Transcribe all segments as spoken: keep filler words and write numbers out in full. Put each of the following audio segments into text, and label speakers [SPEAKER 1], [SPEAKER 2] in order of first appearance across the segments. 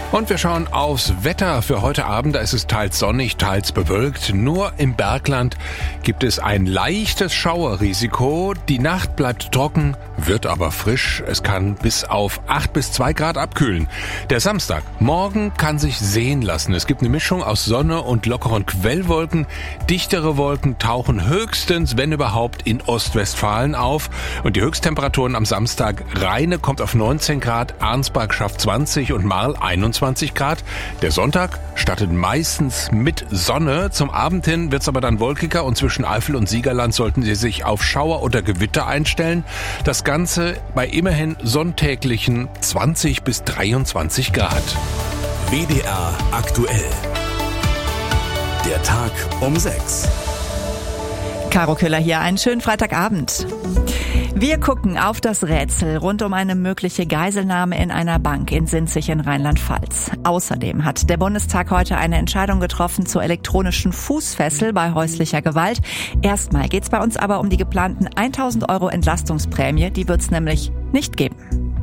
[SPEAKER 1] Und wir schauen aufs Wetter für heute Abend. Da ist es teils sonnig, teils bewölkt. Nur im Bergland gibt es ein leichtes Schauerrisiko. Die Nacht bleibt trocken, wird aber frisch. Es kann bis auf acht bis zwei Grad abkühlen. Der Samstag, morgen kann sich sehen lassen. Es gibt eine Mischung aus Sonne und lockeren Quellwolken. Dichtere Wolken tauchen höchstens, wenn überhaupt, in Ostwestfalen auf. Und die Höchsttemperaturen am Samstag: Rheine kommt auf neunzehn Grad, Arnsberg schafft zwanzig und Marl einundzwanzig Grad. Der Sonntag startet meistens mit Sonne. Zum Abend hin wird es aber dann wolkiger und zwischen Eifel und Siegerland sollten Sie sich auf Schauer oder Gewitter einstellen. Das Ganze bei immerhin sonntäglichen zwanzig bis dreiundzwanzig Grad.
[SPEAKER 2] W D R aktuell. Der Tag um sechs.
[SPEAKER 3] Caro Köhler hier, einen schönen Freitagabend. Wir gucken auf das Rätsel rund um eine mögliche Geiselnahme in einer Bank in Sinzig in Rheinland-Pfalz. Außerdem hat der Bundestag heute eine Entscheidung getroffen zur elektronischen Fußfessel bei häuslicher Gewalt. Erstmal geht's bei uns aber um die geplanten tausend Euro Entlastungsprämie. Die wird's nämlich nicht geben.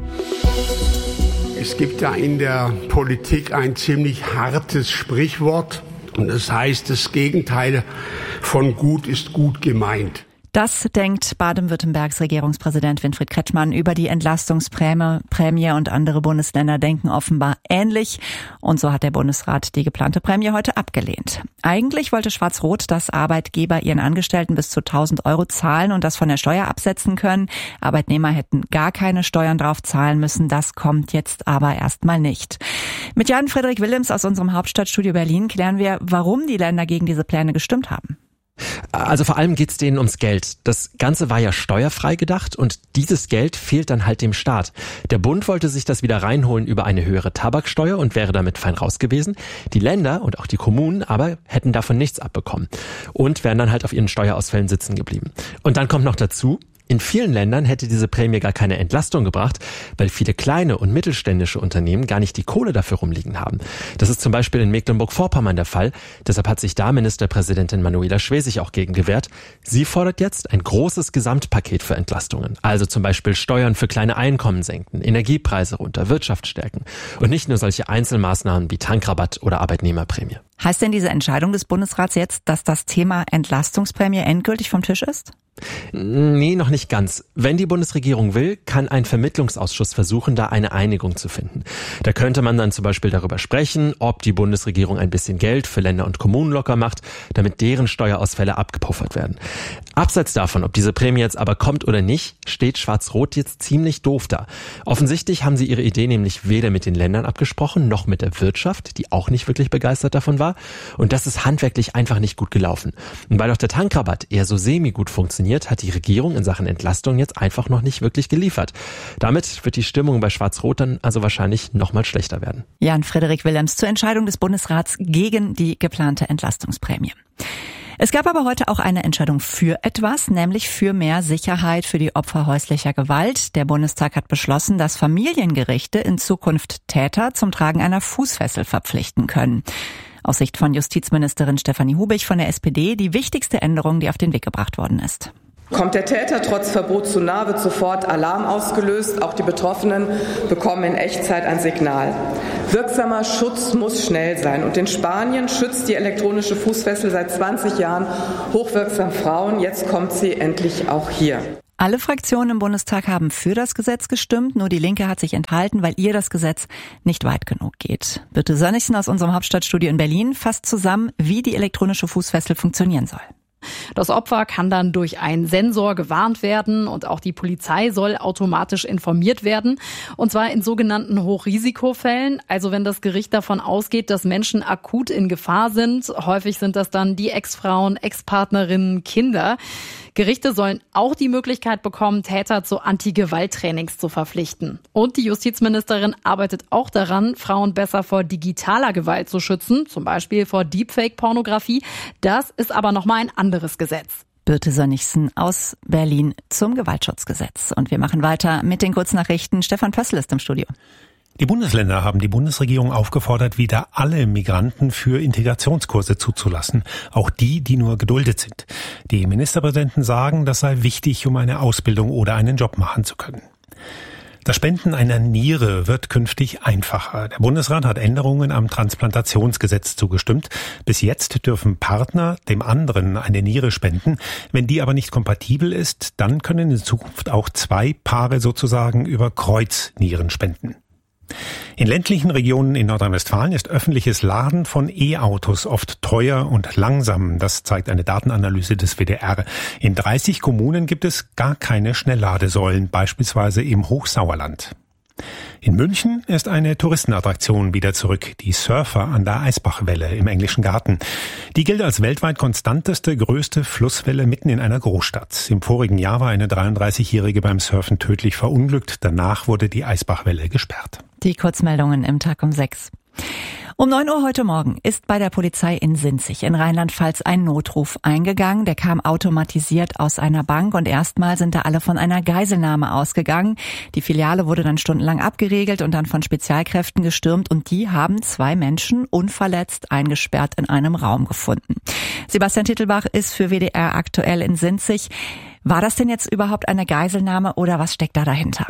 [SPEAKER 4] Es gibt ja in der Politik ein ziemlich hartes Sprichwort. Und das heißt, das Gegenteil von gut ist gut gemeint.
[SPEAKER 3] Das denkt Baden-Württembergs Regierungspräsident Winfried Kretschmann über die Entlastungsprämie. Prämie und andere Bundesländer denken offenbar ähnlich. Und so hat der Bundesrat die geplante Prämie heute abgelehnt. Eigentlich wollte Schwarz-Rot, dass Arbeitgeber ihren Angestellten bis zu tausend Euro zahlen und das von der Steuer absetzen können. Arbeitnehmer hätten gar keine Steuern drauf zahlen müssen. Das kommt jetzt aber erstmal nicht. Mit Jan Frederik Willems aus unserem Hauptstadtstudio Berlin klären wir, warum die Länder gegen diese Pläne gestimmt haben.
[SPEAKER 5] Also vor allem geht's denen ums Geld. Das Ganze war ja steuerfrei gedacht und dieses Geld fehlt dann halt dem Staat. Der Bund wollte sich das wieder reinholen über eine höhere Tabaksteuer und wäre damit fein raus gewesen. Die Länder und auch die Kommunen aber hätten davon nichts abbekommen und wären dann halt auf ihren Steuerausfällen sitzen geblieben. Und dann kommt noch dazu: In vielen Ländern hätte diese Prämie gar keine Entlastung gebracht, weil viele kleine und mittelständische Unternehmen gar nicht die Kohle dafür rumliegen haben. Das ist zum Beispiel in Mecklenburg-Vorpommern der Fall. Deshalb hat sich da Ministerpräsidentin Manuela Schwesig auch gegen gewehrt. Sie fordert jetzt ein großes Gesamtpaket für Entlastungen. Also zum Beispiel Steuern für kleine Einkommen senken, Energiepreise runter, Wirtschaft stärken. Und nicht nur solche Einzelmaßnahmen wie Tankrabatt oder Arbeitnehmerprämie.
[SPEAKER 3] Heißt denn diese Entscheidung des Bundesrats jetzt, dass das Thema Entlastungsprämie endgültig vom Tisch ist?
[SPEAKER 5] Nee, noch nicht ganz. Wenn die Bundesregierung will, kann ein Vermittlungsausschuss versuchen, da eine Einigung zu finden. Da könnte man dann zum Beispiel darüber sprechen, ob die Bundesregierung ein bisschen Geld für Länder und Kommunen locker macht, damit deren Steuerausfälle abgepuffert werden. Abseits davon, ob diese Prämie jetzt aber kommt oder nicht, steht Schwarz-Rot jetzt ziemlich doof da. Offensichtlich haben sie ihre Idee nämlich weder mit den Ländern abgesprochen, noch mit der Wirtschaft, die auch nicht wirklich begeistert davon war. Und das ist handwerklich einfach nicht gut gelaufen. Und weil auch der Tankrabatt eher so semi-gut funktioniert, hat die Regierung in Sachen Entlastung jetzt einfach noch nicht wirklich geliefert. Damit wird die Stimmung bei Schwarz-Rot dann also wahrscheinlich noch mal schlechter werden.
[SPEAKER 3] Jan Frederik Willems zur Entscheidung des Bundesrats gegen die geplante Entlastungsprämie. Es gab aber heute auch eine Entscheidung für etwas, nämlich für mehr Sicherheit für die Opfer häuslicher Gewalt. Der Bundestag hat beschlossen, dass Familiengerichte in Zukunft Täter zum Tragen einer Fußfessel verpflichten können. Aus Sicht von Justizministerin Stefanie Hubich von der S P D die wichtigste Änderung, die auf den Weg gebracht worden ist.
[SPEAKER 6] Kommt der Täter trotz Verbot zu nah, wird sofort Alarm ausgelöst. Auch die Betroffenen bekommen in Echtzeit ein Signal. Wirksamer Schutz muss schnell sein. Und in Spanien schützt die elektronische Fußfessel seit zwanzig Jahren hochwirksam Frauen. Jetzt kommt sie endlich auch hier.
[SPEAKER 3] Alle Fraktionen im Bundestag haben für das Gesetz gestimmt, nur die Linke hat sich enthalten, weil ihr das Gesetz nicht weit genug geht. Birte Sönnigsen aus unserem Hauptstadtstudio in Berlin fasst zusammen, wie die elektronische Fußfessel funktionieren soll.
[SPEAKER 7] Das Opfer kann dann durch einen Sensor gewarnt werden und auch die Polizei soll automatisch informiert werden. Und zwar in sogenannten Hochrisikofällen. Also wenn das Gericht davon ausgeht, dass Menschen akut in Gefahr sind. Häufig sind das dann die Ex-Frauen, Ex-Partnerinnen, Kinder. Gerichte sollen auch die Möglichkeit bekommen, Täter zu Anti-Gewalt-Trainings zu verpflichten. Und die Justizministerin arbeitet auch daran, Frauen besser vor digitaler Gewalt zu schützen, zum Beispiel vor Deepfake-Pornografie. Das ist aber nochmal ein anderes Gesetz.
[SPEAKER 3] Birte Sönnigsen aus Berlin zum Gewaltschutzgesetz. Und wir machen weiter mit den Kurznachrichten. Stefan Pössl ist im Studio.
[SPEAKER 8] Die Bundesländer haben die Bundesregierung aufgefordert, wieder alle Migranten für Integrationskurse zuzulassen, auch die, die nur geduldet sind. Die Ministerpräsidenten sagen, das sei wichtig, um eine Ausbildung oder einen Job machen zu können. Das Spenden einer Niere wird künftig einfacher. Der Bundesrat hat Änderungen am Transplantationsgesetz zugestimmt. Bis jetzt dürfen Partner dem anderen eine Niere spenden. Wenn die aber nicht kompatibel ist, dann können in Zukunft auch zwei Paare sozusagen über Kreuz Nieren spenden. In ländlichen Regionen in Nordrhein-Westfalen ist öffentliches Laden von E-Autos oft teuer und langsam. Das zeigt eine Datenanalyse des W D R. In dreißig Kommunen gibt es gar keine Schnellladesäulen, beispielsweise im Hochsauerland. In München ist eine Touristenattraktion wieder zurück, die Surfer an der Eisbachwelle im Englischen Garten. Die gilt als weltweit konstanteste, größte Flusswelle mitten in einer Großstadt. Im vorigen Jahr war eine dreiunddreißigjährige beim Surfen tödlich verunglückt. Danach wurde die Eisbachwelle gesperrt.
[SPEAKER 3] Die Kurzmeldungen im Tag um sechs. Um neun Uhr heute Morgen ist bei der Polizei in Sinzig in Rheinland-Pfalz ein Notruf eingegangen. Der kam automatisiert aus einer Bank und erstmal sind da alle von einer Geiselnahme ausgegangen. Die Filiale wurde dann stundenlang abgeriegelt und dann von Spezialkräften gestürmt und die haben zwei Menschen unverletzt eingesperrt in einem Raum gefunden. Sebastian Tittelbach ist für W D R aktuell in Sinzig. War das denn jetzt überhaupt eine Geiselnahme oder was steckt da dahinter?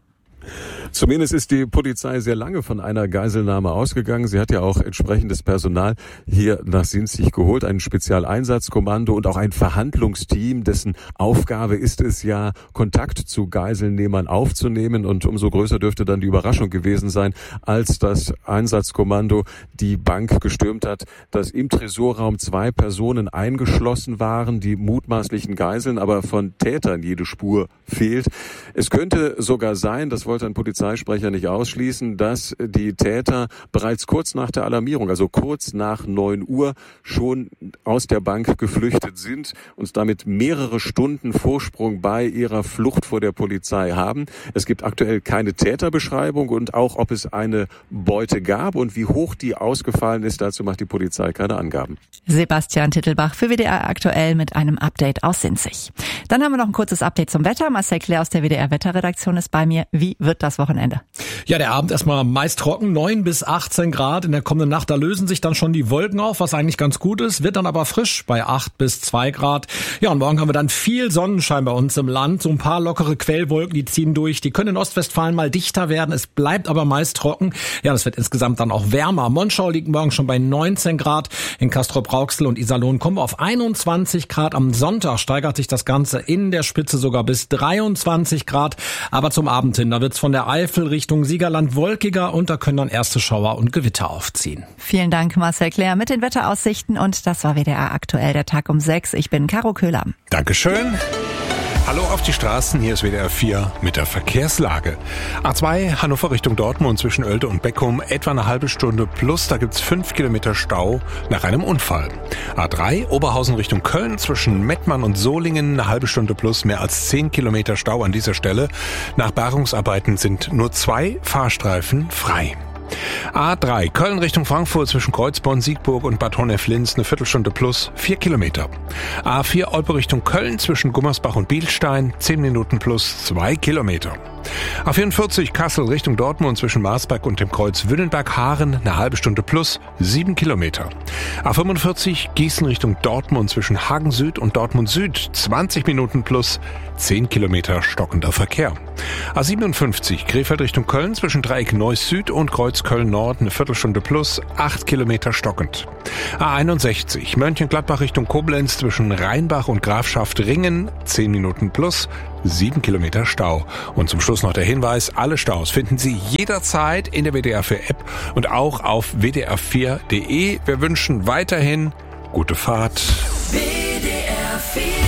[SPEAKER 9] Zumindest ist die Polizei sehr lange von einer Geiselnahme ausgegangen. Sie hat ja auch entsprechendes Personal hier nach Sinzig geholt, ein Spezialeinsatzkommando und auch ein Verhandlungsteam, dessen Aufgabe ist es ja, Kontakt zu Geiselnehmern aufzunehmen. Und umso größer dürfte dann die Überraschung gewesen sein, als das Einsatzkommando die Bank gestürmt hat, dass im Tresorraum zwei Personen eingeschlossen waren, die mutmaßlichen Geiseln, aber von Tätern jede Spur fehlt. Es könnte sogar sein, das wollte ein Polizeisprecher nicht ausschließen, dass die Täter bereits kurz nach der Alarmierung, also kurz nach neun Uhr, schon aus der Bank geflüchtet sind und damit mehrere Stunden Vorsprung bei ihrer Flucht vor der Polizei haben. Es gibt aktuell keine Täterbeschreibung und auch, ob es eine Beute gab und wie hoch die ausgefallen ist, dazu macht die Polizei keine Angaben.
[SPEAKER 3] Sebastian Tittelbach für W D R aktuell mit einem Update aus Sinzig. Dann haben wir noch ein kurzes Update zum Wetter. Marcel Claire aus der W D R Wetterredaktion ist bei mir. Wie wird das Wochenende?
[SPEAKER 10] Ja, der Abend erstmal meist trocken, neun bis achtzehn Grad. In der kommenden Nacht, da lösen sich dann schon die Wolken auf, was eigentlich ganz gut ist. Wird dann aber frisch bei acht bis zwei Grad. Ja, und morgen haben wir dann viel Sonnenschein bei uns im Land. So ein paar lockere Quellwolken, die ziehen durch. Die können in Ostwestfalen mal dichter werden. Es bleibt aber meist trocken. Ja, das wird insgesamt dann auch wärmer. Monschau liegt morgen schon bei neunzehn Grad. In Castrop-Rauxel und Iserlohn kommen wir auf einundzwanzig Grad. Am Sonntag steigert sich das Ganze in der Spitze sogar bis dreiundzwanzig Grad. Aber zum Abend hin, da wird's von der Eifel Richtung Siegerland wolkiger und da können dann erste Schauer und Gewitter aufziehen.
[SPEAKER 3] Vielen Dank, Marcel Claire, mit den Wetteraussichten und das war W D R aktuell, der Tag um sechs. Ich bin Caro Köhler.
[SPEAKER 1] Dankeschön. Hallo auf die Straßen, hier ist W D R vier mit der Verkehrslage. A zwei Hannover Richtung Dortmund zwischen Oelde und Beckum etwa eine halbe Stunde plus, da gibt's fünf Kilometer Stau nach einem Unfall. A drei Oberhausen Richtung Köln zwischen Mettmann und Solingen eine halbe Stunde plus, mehr als zehn Kilometer Stau an dieser Stelle. Nach Bergungsarbeiten sind nur zwei Fahrstreifen frei. A drei Köln Richtung Frankfurt zwischen Kreuzborn, Siegburg und Bad Honnef-Linz eine Viertelstunde plus vier Kilometer. A vier Olpe Richtung Köln zwischen Gummersbach und Bielstein zehn Minuten plus zwei Kilometer. A vierundvierzig Kassel Richtung Dortmund zwischen Marsberg und dem Kreuz Wünnenberg-Haaren eine halbe Stunde plus sieben Kilometer. A fünfundvierzig Gießen Richtung Dortmund zwischen Hagen Süd und Dortmund Süd zwanzig Minuten plus zehn Kilometer stockender Verkehr. A siebenundfünfzig Krefeld Richtung Köln zwischen Dreieck Neuss Süd und Kreuz Köln Nord eine Viertelstunde plus acht Kilometer stockend. A einundsechzig Mönchengladbach Richtung Koblenz zwischen Rheinbach und Grafschaft Ringen zehn Minuten plus sieben Kilometer Stau. Und zum Schluss noch der Hinweis, alle Staus finden Sie jederzeit in der W D R vier App und auch auf w d r vier punkt d e. Wir wünschen weiterhin gute Fahrt.
[SPEAKER 2] W D R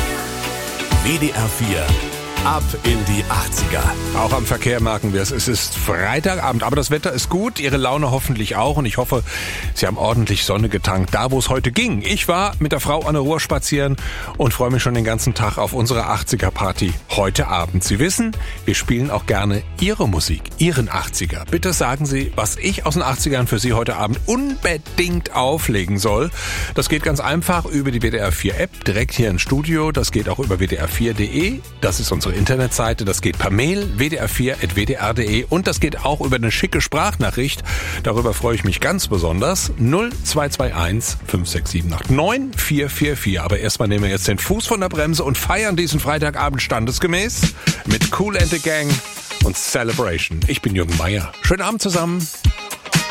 [SPEAKER 2] vier. W D R vier. Ab in die achtziger.
[SPEAKER 1] Auch am Verkehr merken wir es. Es ist Freitagabend, aber das Wetter ist gut. Ihre Laune hoffentlich auch. Und ich hoffe, Sie haben ordentlich Sonne getankt, da wo es heute ging. Ich war mit der Frau an der Ruhr spazieren und freue mich schon den ganzen Tag auf unsere achtziger-Party heute Abend. Sie wissen, wir spielen auch gerne Ihre Musik, Ihren achtziger. Bitte sagen Sie, was ich aus den achtzigern für Sie heute Abend unbedingt auflegen soll. Das geht ganz einfach über die W D R vier App, direkt hier ins Studio. Das geht auch über w d r vier punkt d e. Das ist unsere Internetseite, das geht per Mail w d r vier at w d r punkt d e und das geht auch über eine schicke Sprachnachricht. Darüber freue ich mich ganz besonders. null zwei zwei eins fünf sechs sieben acht neun vier vier vier. Aber erstmal nehmen wir jetzt den Fuß von der Bremse und feiern diesen Freitagabend standesgemäß mit Kool and the Gang und Celebration. Ich bin Jürgen Meier. Schönen Abend zusammen.